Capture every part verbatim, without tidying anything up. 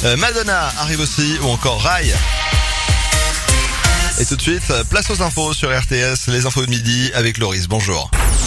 Euh, Madonna arrive aussi, ou encore Rai. Et tout de suite, place aux infos sur R T S, les infos de midi avec Loris. Bonjour.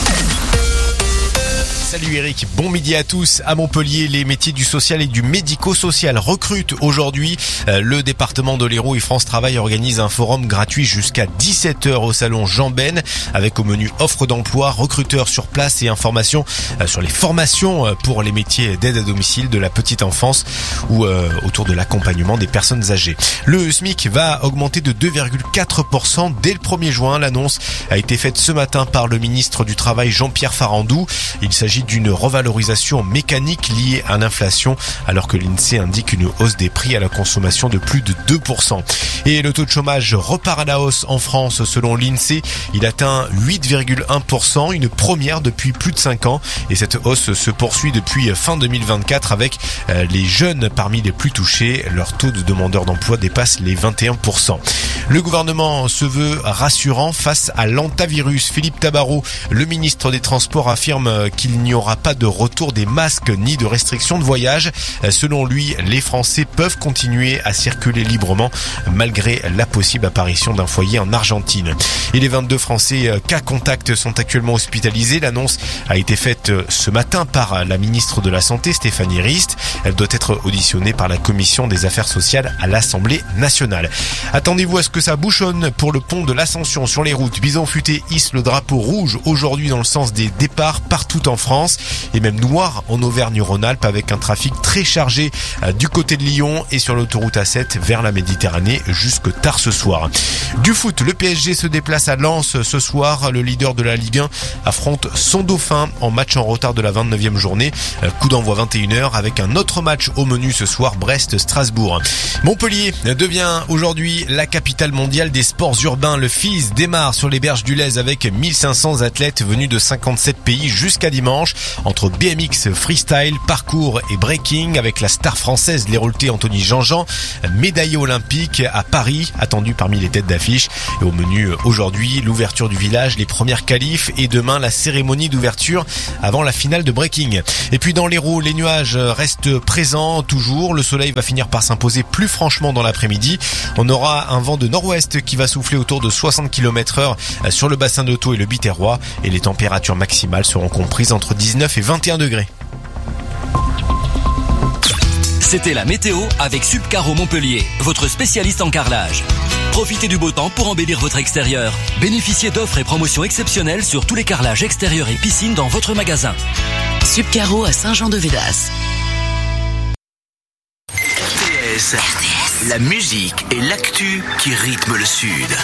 Salut Eric, bon midi à tous. À Montpellier, les métiers du social et du médico-social recrutent aujourd'hui. Le département de l'Hérault et France Travail organisent un forum gratuit jusqu'à dix-sept heures au salon Jean Ben, avec au menu offre d'emploi, recruteurs sur place et informations sur les formations pour les métiers d'aide à domicile, de la petite enfance ou euh, autour de l'accompagnement des personnes âgées. Le SMIC va augmenter de deux virgule quatre pour cent dès le premier juin. L'annonce a été faite ce matin par le ministre du Travail Jean-Pierre Farandou. Il s'agit d'une revalorisation mécanique liée à l'inflation, alors que l'INSEE indique une hausse des prix à la consommation de plus de deux pour cent. Et le taux de chômage repart à la hausse en France selon l'INSEE. Il atteint huit virgule un pour cent, une première depuis plus de cinq ans. Et cette hausse se poursuit depuis fin deux mille vingt-quatre avec les jeunes parmi les plus touchés. Leur taux de demandeurs d'emploi dépasse les vingt et un pour cent. Le gouvernement se veut rassurant face à l'hantavirus. Philippe Tabarot, le ministre des Transports, affirme qu'il n'y aura pas de retour des masques ni de restrictions de voyage. Selon lui, les Français peuvent continuer à circuler librement malgré la possible apparition d'un foyer en Argentine. Et les vingt-deux Français cas contact sont actuellement hospitalisés. L'annonce a été faite ce matin par la ministre de la Santé, Stéphanie Rist. Elle doit être auditionnée par la Commission des Affaires sociales à l'Assemblée nationale. Attendez-vous à ce que ça bouchonne pour le pont de l'Ascension sur les routes. Bison Futé hisse le drapeau rouge aujourd'hui dans le sens des départs partout en France et même noir en Auvergne-Rhône-Alpes avec un trafic très chargé du côté de Lyon et sur l'autoroute A sept vers la Méditerranée jusque tard ce soir. Du foot, le P S G se déplace à Lens ce soir. Le leader de la Ligue un affronte son dauphin en match en retard de la vingt-neuvième journée. Coup d'envoi vingt et une heures avec un autre match au menu ce soir, Brest-Strasbourg. Montpellier devient aujourd'hui la capitale mondiale des sports urbains. Le F I S démarre sur les berges du Lez avec mille cinq cents athlètes venus de cinquante-sept pays jusqu'à dimanche. Entre B M X, freestyle, parcours et breaking avec la star française l'héraultais Anthony Jean-Jean, médaillé olympique à Paris, attendu parmi les têtes d'affiche. Et au menu aujourd'hui, l'ouverture du village, les premières qualifs et demain la cérémonie d'ouverture avant la finale de breaking. Et puis dans l'Hérault, les nuages restent présents toujours. Le soleil va finir par s'imposer plus franchement dans l'après-midi. On aura un vent de nord-ouest qui va souffler autour de soixante kilomètres heure sur le bassin d'Auto et le Biterrois. Et les températures maximales seront comprises entre dix-neuf et vingt et un degrés. C'était la météo avec Subcaro Montpellier, votre spécialiste en carrelage. Profitez du beau temps pour embellir votre extérieur. Bénéficiez d'offres et promotions exceptionnelles sur tous les carrelages extérieurs et piscines dans votre magasin. Subcaro à Saint-Jean-de-Védas. R T S, la musique et l'actu qui rythment le Sud.